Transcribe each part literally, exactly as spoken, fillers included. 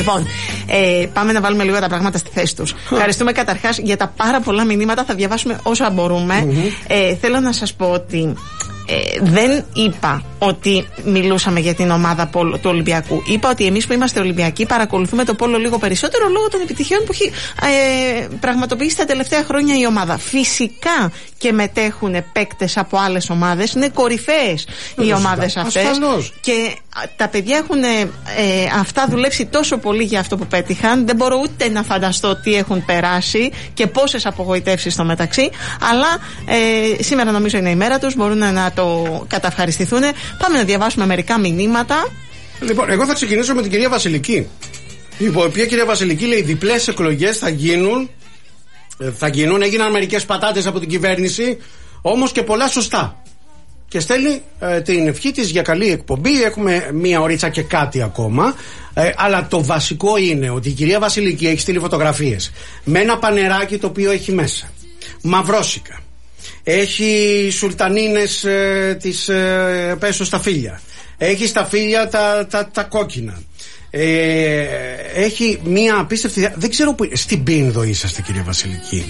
Λοιπόν, ε, πάμε να βάλουμε λίγο τα πράγματα στη θέση τους. Ευχαριστούμε καταρχάς για τα πάρα πολλά μηνύματα. Θα διαβάσουμε όσα μπορούμε. Mm-hmm. Ε, θέλω να σας πω ότι ε, δεν είπα ότι μιλούσαμε για την ομάδα πόλο του Ολυμπιακού. Είπα ότι εμείς που είμαστε Ολυμπιακοί παρακολουθούμε το πόλο λίγο περισσότερο λόγω των επιτυχιών που έχει ε, πραγματοποιήσει τα τελευταία χρόνια η ομάδα. Φυσικά και μετέχουν παίκτες από άλλες ομάδες. Είναι κορυφαίες οι ομάδες αυτές. Ασφαλώς. Και τα παιδιά έχουν ε, αυτά δουλέψει τόσο πολύ για αυτό που πέτυχαν. Δεν μπορώ ούτε να φανταστώ τι έχουν περάσει και πόσες απογοητεύσεις στο μεταξύ. Αλλά ε, σήμερα νομίζω είναι η μέρα τους. Μπορούν να το καταυχαριστηθούν. Πάμε να διαβάσουμε μερικά μηνύματα. Λοιπόν, εγώ θα ξεκινήσω με την κυρία Βασιλική. Η οποία κυρία Βασιλική λέει: διπλές εκλογές θα γίνουν. Θα γίνουν, έγιναν μερικές πατάτες από την κυβέρνηση, όμως και πολλά σωστά. Και στέλνει ε, την ευχή της για καλή εκπομπή. Έχουμε μία ωρίτσα και κάτι ακόμα. Ε, αλλά το βασικό είναι ότι η κυρία Βασιλική έχει στείλει φωτογραφίες με ένα πανεράκι το οποίο έχει μέσα μαυρόσικα. Έχει σουλτανίνες ε, της ε, πέσω στα φύλλα. Έχει στα φύλλα τα, τα, τα κόκκινα. Ε, έχει μία απίστευτη. Δεν ξέρω που. Στην Πίνδο είσαστε, κυρία Βασιλική.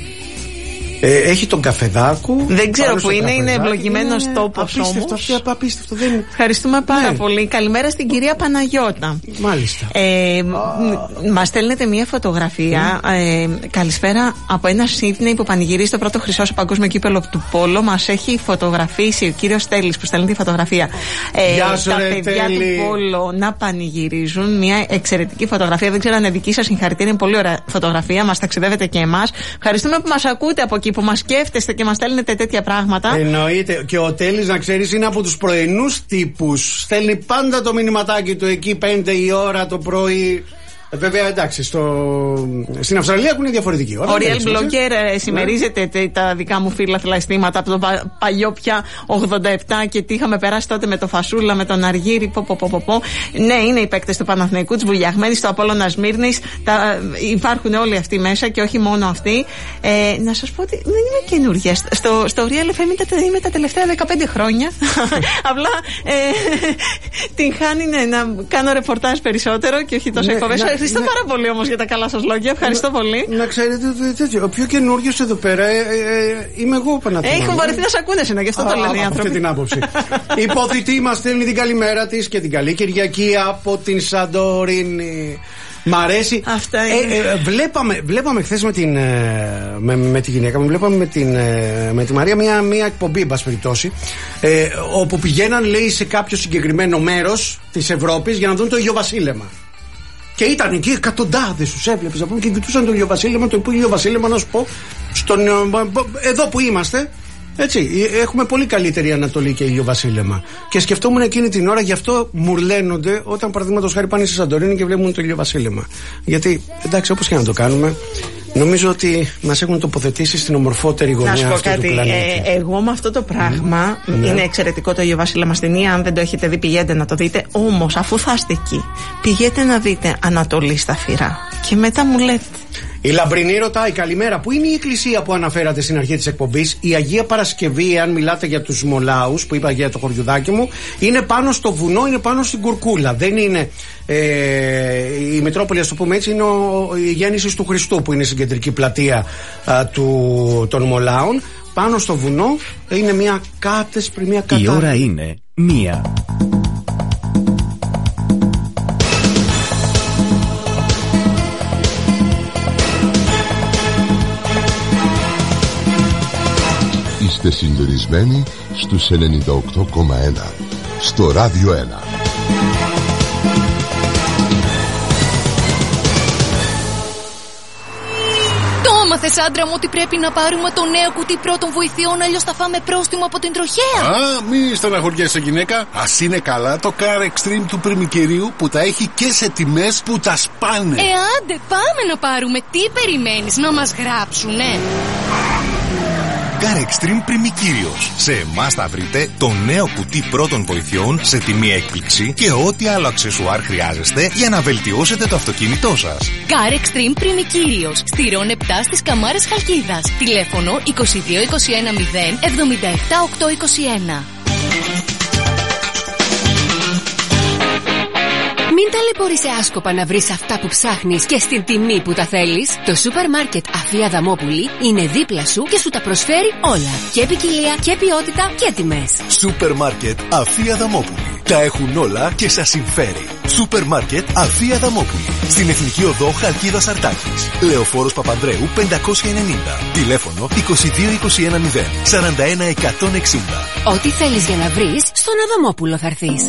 Ε, έχει τον καφεδάκο. Δεν ξέρω που είναι, είναι ευλογημένος τόπος όμως. Απίστευτο, απίστευτο. Δεν... Ευχαριστούμε πάρα ναι. πολύ. Καλημέρα στην κυρία Παναγιώτα. Μάλιστα. Ε, oh. Μας στέλνετε μια φωτογραφία. Mm. Ε, καλησπέρα από ένα Σίδνεϊ που πανηγυρίζει το πρώτο χρυσό στο παγκόσμιο κύπελο του Πόλο. Μας έχει φωτογραφίσει ο κύριος Τέλης που στέλνει τη φωτογραφία. Ε, Γεια σου, τα ρε, παιδιά τέλει. του Πόλο να πανηγυρίζουν. Μια εξαιρετική φωτογραφία. Δεν ξέρω αν είναι δική σας, συγχαρητήρια. Είναι πολύ ωραία φωτογραφία. Μας ταξιδεύετε και εμάς. Ευχαριστούμε που μας ακούτε από εκεί, που μας σκέφτεστε και μας στέλνετε τέτοια πράγματα. Εννοείται. Και ο Τέλης, να ξέρεις, είναι από τους πρωινούς τύπους. Στέλνει πάντα το μηνυματάκι του εκεί πέντε η ώρα το πρωί. Βέβαια, εντάξει, στο... στην Αυστραλία έχουν διαφορετική ώρα. Ο Real Blogger συμμερίζεται ναι. τα δικά μου φίλαθλα αισθήματα από το πα... παλιό πια ογδόντα επτά και τι είχαμε περάσει τότε με το Φασούλα, με τον Αργύρι. Πο, πο, πο, πο, πο. Ναι, είναι οι παίκτες του Παναθηναϊκού, τους βουλιαγμένοι στο Απόλλωνα Σμύρνης. Τα... Υπάρχουν όλοι αυτοί μέσα και όχι μόνο αυτοί. Ε, να σας πω ότι δεν είμαι καινούργια. Στο, στο Real εφ εμ είμαι τα τελευταία δεκαπέντε χρόνια. Απλά ε, την χάνει ναι, να κάνω ρεπορτάζ περισσότερο και όχι τόσο εκπομπές. Ευχαριστώ ναι. πάρα πολύ όμως για τα καλά σας λόγια. Ευχαριστώ να, πολύ. Να ξέρετε, τέτοιο. Ο πιο καινούριος εδώ πέρα ε, ε, είμαι εγώ, Παναθηναϊκός. Έχουν βαρεθεί να σε ακούνε εσένα, γι' αυτό α, το λένε οι άνθρωποι. Αυτή την άποψη. Η υποθητή μας στέλνει την καλημέρα της και την καλή Κυριακή από την Σαντορίνη. Μ' αρέσει. Αυτά είναι. Ε, ε, βλέπαμε βλέπαμε χθες με, την, ε, με, με τη γυναίκα μου, βλέπαμε με, την, ε, με τη Μαρία μια, μια εκπομπή, εν πάση περιπτώσει, ε, όπου πηγαίναν, λέει, σε κάποιο συγκεκριμένο μέρος της Ευρώπης για να δουν το ηλιοβασίλεμα. Και ήταν εκεί εκατοντάδες, τους έβλεπες να πούμε, και κοιτούσαν το ηλιοβασίλεμα. Το ηλιοβασίλεμα, να σου πω, στον, εδώ που είμαστε, έτσι, έχουμε πολύ καλύτερη Ανατολή και ηλιοβασίλεμα. Και σκεφτόμουν εκείνη την ώρα, γι' αυτό μουρλαίνονται όταν παραδείγματος χάρη πάνε στη Σαντορίνη και βλέπουν το ηλιοβασίλεμα. Γιατί, εντάξει, όπως και να το κάνουμε, νομίζω ότι μας έχουν τοποθετήσει στην ομορφότερη γωνιά αυτού του πλανήτη. Ε, εγώ με αυτό το πράγμα, mm. είναι εξαιρετικό το ηλιοβασίλεμα στην Ία. Αν δεν το έχετε δει, πηγαίνετε να το δείτε. Όμως, αφού θα είστε εκεί, πηγαίνετε να δείτε Ανατολή στα Φυρά. Και μετά μου λέτε. Η Λαμπρινή ρωτάει: καλημέρα, πού είναι η εκκλησία που αναφέρατε στην αρχή της εκπομπής? Η Αγία Παρασκευή, αν μιλάτε για τους Μολάους, που είπα για το χωριουδάκι μου, είναι πάνω στο βουνό, είναι πάνω στην Κουρκούλα. Δεν είναι ε, η Μητρόπολη, ας το πούμε έτσι, είναι ο, η γέννηση του Χριστού που είναι στην κεντρική πλατεία α, του, των Μολάων. Πάνω στο βουνό είναι μια κάτεσπρη, μια κατά. Η ώρα είναι μία. Είστε συντονισμένοι στους ενενήντα οκτώ κόμμα ένα στο Ράδιο ένα. Το έμαθες, άντρα μου, ότι πρέπει να πάρουμε το νέο κουτί πρώτων βοηθειών, αλλιώς θα φάμε πρόστιμο από την τροχέα? Α, μη στεναχωριέσαι, γυναίκα. Ας είναι καλά το Car Extreme του Πριμικυρίου που τα έχει και σε τιμές που τα σπάνε. Ε, άντε, πάμε να πάρουμε. Τι περιμένεις, να μας γράψουνε? Car Extreme Πριμικύριος. Σε εμάς θα βρείτε το νέο κουτί πρώτων βοηθειών σε τιμή έκπληξη και ό,τι άλλο αξεσουάρ χρειάζεστε για να βελτιώσετε το αυτοκίνητό σας. Car Extreme Πριμικύριος. Στηρών επτά στις Καμάρες Χαλκίδας. Τηλέφωνο είκοσι δύο είκοσι ένα μηδέν εβδομήντα επτά οκτακόσια είκοσι ένα. Μην ταλαιπωρείσαι άσκοπα να βρεις αυτά που ψάχνεις και στην τιμή που τα θέλεις. Το σούπερ μάρκετ Αφία Αδαμόπουλη είναι δίπλα σου και σου τα προσφέρει όλα. Και ποικιλία και ποιότητα και τιμές. Σούπερ μάρκετ Αφία Αδαμόπουλη. Τα έχουν όλα και σας συμφέρει. Σούπερ μάρκετ Αφία Αδαμόπουλη. Στην Εθνική Οδό Χαλκίδας Αρτάκης. Λεωφόρος Παπανδρέου πεντακόσια ενενήντα. Τηλέφωνο είκοσι δύο είκοσι ένα μηδέν σαράντα ένα εκατόν εξήντα. Ό,τι θέλεις για να βρεις, στον Αδαμόπουλο θα έρθεις.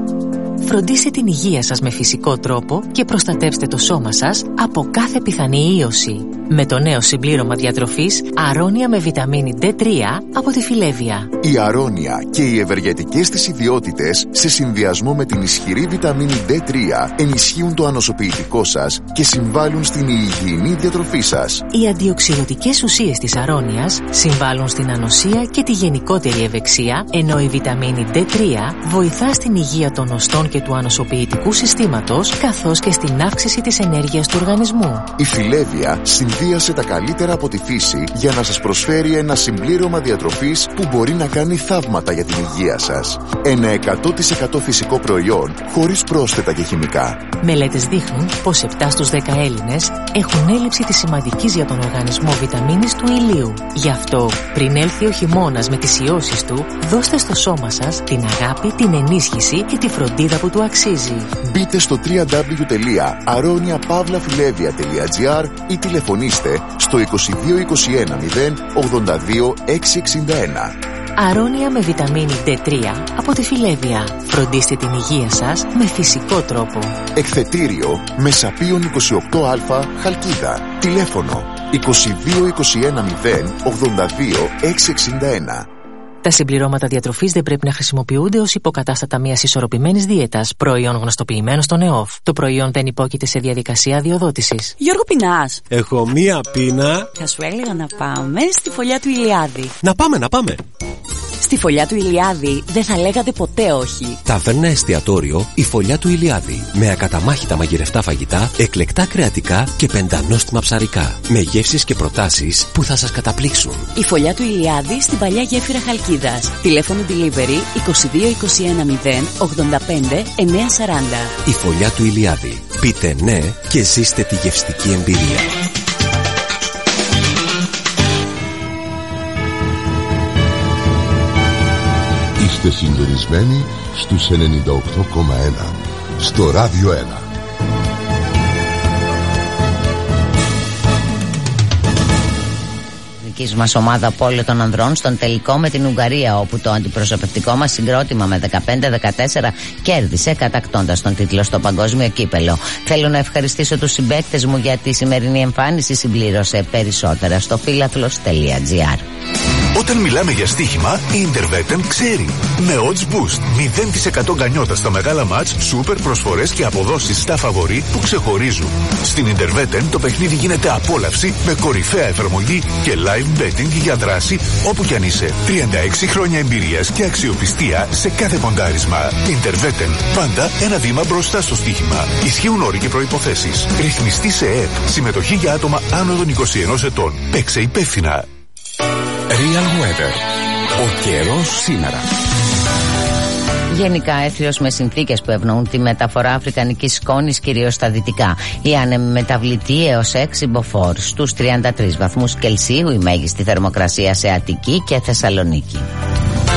Φροντίστε την υγεία σας με φυσικό τρόπο και προστατεύστε το σώμα σας από κάθε πιθανή ίωση. Με το νέο συμπλήρωμα διατροφής Αρώνια με βιταμίνη ντι τρία από τη Φιλέβια. Η Αρώνια και οι ευεργετικές της ιδιότητες σε συνδυασμό με την ισχυρή βιταμίνη ντι τρία ενισχύουν το ανοσοποιητικό σας και συμβάλλουν στην υγιεινή διατροφή σας. Οι αντιοξυδοτικές ουσίες της Αρώνιας συμβάλλουν στην ανοσία και τη γενικότερη ευεξία, ενώ η βιταμίνη ντι τρία βοηθά στην υγεία των οστών και του ανοσοποιητικού συστήματος, καθώς και στην αύξηση της ενέργειας του οργανισμού. Η Φιλέβια συνδύασε τα καλύτερα από τη φύση για να σας προσφέρει ένα συμπλήρωμα διατροφής που μπορεί να κάνει θαύματα για την υγεία σας. Ένα εκατό τοις εκατό φυσικό προϊόν χωρίς πρόσθετα και χημικά. Μελέτες δείχνουν πως επτά στους δέκα Έλληνες έχουν έλλειψη της σημαντικής για τον οργανισμό βιταμίνης του ηλίου. Γι' αυτό, πριν έλθει ο χειμώνας με τις ιώσεις του, δώστε στο σώμα σας την αγάπη, την ενίσχυση και τη φροντίδα που του αξίζει. Μπείτε στο double-u double-u double-u τελεία αρώνια παύλα φιλέβια τελεία τζι άρ ή τηλεφωνήστε στο είκοσι δύο είκοσι ένα μηδέν ογδόντα δύο εξακόσια εξήντα ένα. Αρώνια με βιταμίνη ντι τρία από τη Φιλέβια. Φροντίστε την υγεία σας με φυσικό τρόπο. Εκθετήριο Μεσαπίων είκοσι οκτώ Α Χαλκίδα. Τηλέφωνο είκοσι δύο είκοσι ένα μηδέν ογδόντα δύο εξακόσια εξήντα ένα. Τα συμπληρώματα διατροφής δεν πρέπει να χρησιμοποιούνται ως υποκατάστατα μιας ισορροπημένης δίαιτας, προϊόν γνωστοποιημένο στον ΕΟΦ. Το προϊόν δεν υπόκειται σε διαδικασία αδειοδότησης. Γιώργο, πεινάς? Έχω μία πείνα. Θα σου έλεγα να πάμε στη φωλιά του Ηλιάδη. Να πάμε, να πάμε. Στη φωλιά του Ηλιάδη δεν θα λέγατε ποτέ όχι. Ταβέρνα εστιατόριο η Φωλιά του Ηλιάδη. Με ακαταμάχητα μαγειρευτά φαγητά, εκλεκτά κρεατικά και πεντανόστιμα ψαρικά. Με γεύσεις και προτάσεις που θα σας καταπλήξουν. Η Φωλιά του Ηλιάδη στην παλιά γέφυρα Χαλκίδας. Τηλέφωνο delivery είκοσι δύο είκοσι ένα μηδέν ογδόντα πέντε εννιακόσια σαράντα. Η Φωλιά του Ηλιάδη. Πείτε ναι και ζήστε τη γευστική εμπειρία. Είστε συντονισμένοι στους ενενήντα οκτώ κόμμα ένα στο Ράδιο ένα. Δική μας ομάδα πόλε των ανδρών στον τελικό με την Ουγγαρία, όπου το αντιπροσωπευτικό μας συγκρότημα με δεκαπέντε δεκατέσσερα κέρδισε, κατακτώντας τον τίτλο στο παγκόσμιο κύπελο. Θέλω να ευχαριστήσω τους συμπαίκτες μου για τη σημερινή εμφάνιση. Συμπλήρωσε περισσότερα στο φίλαθλος τελεία τζι άρ. Όταν μιλάμε για στοίχημα, η Intervetem ξέρει. Με odds boost, μηδέν τοις εκατό γκανιότα στα μεγάλα μάτς, σούπερ προσφορές και αποδόσεις στα φαβορί που ξεχωρίζουν. Στην Intervetem το παιχνίδι γίνεται απόλαυση με κορυφαία εφαρμογή και live betting για δράση όπου κι αν είσαι. τριάντα έξι χρόνια εμπειρίας και αξιοπιστία σε κάθε ποντάρισμα. Intervetem, πάντα ένα βήμα μπροστά στο στοίχημα. Ισχύουν όροι και προϋποθέσεις. Ρυθμιστή σε ΕΕΠ. Συμμετοχή για άτομα άνω των είκοσι ενός ετών. Παίξε υπεύθυνα. Real Weather. Ο καιρός σήμερα. Γενικά έθριος με συνθήκες που ευνοούν τη μεταφορά αφρικανικής σκόνης, κυρίως στα δυτικά. Η άνεμη μεταβλητή έως έξι μποφόρ. Στους τριάντα τρεις βαθμούς Κελσίου η μέγιστη θερμοκρασία σε Αττική και Θεσσαλονίκη.